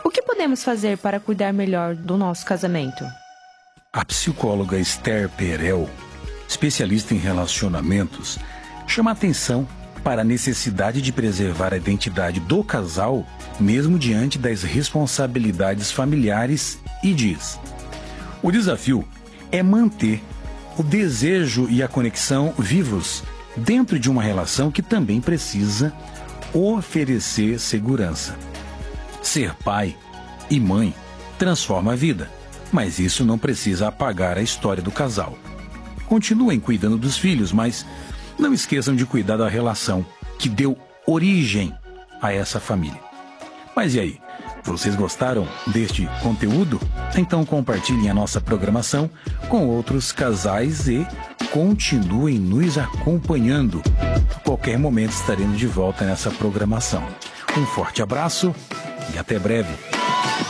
O que podemos fazer para cuidar melhor do nosso casamento? A psicóloga Esther Perel, especialista em relacionamentos, chama atenção para a necessidade de preservar a identidade do casal, mesmo diante das responsabilidades familiares, e diz: o desafio é manter o desejo e a conexão vivos dentro de uma relação que também precisa oferecer segurança. Ser pai e mãe transforma a vida, mas isso não precisa apagar a história do casal. Continuem cuidando dos filhos, mas não esqueçam de cuidar da relação que deu origem a essa família. Mas e aí? Vocês gostaram deste conteúdo? Então compartilhem a nossa programação com outros casais e continuem nos acompanhando. A qualquer momento estaremos de volta nessa programação. Um forte abraço e até breve.